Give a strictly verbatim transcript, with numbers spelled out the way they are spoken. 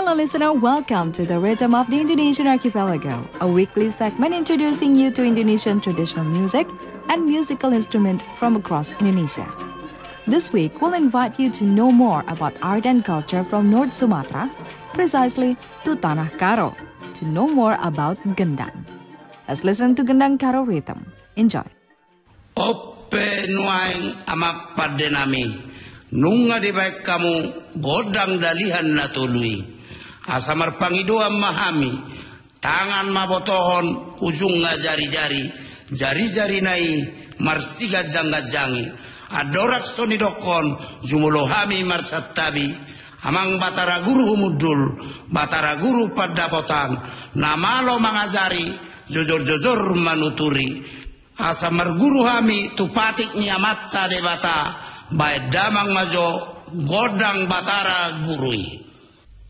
Hello listener, welcome to the Rhythm of the Indonesian Archipelago, a weekly segment introducing you to Indonesian traditional music and musical instruments from across Indonesia. This week, we'll invite you to know more about art and culture from North Sumatra, precisely to Tanah Karo, to know more about gendang. Let's listen to Gendang Karo rhythm. Enjoy. Ope nuaing amak padenami, nunga di baik kamu godang dalihan natului. Asamar pangidoa mahami, tangan mabotohon ujung jari-jari, jari-jari nai marsiga jangga-jangi, adorak soni dokon jumulohami marsatabi, amang batara guru humudul, batara guru pada potang, namalo mangazari, jojor-jojor manuturi, asamar guru hami tupatik nyamata debata, bae damang majo godang batara gurui.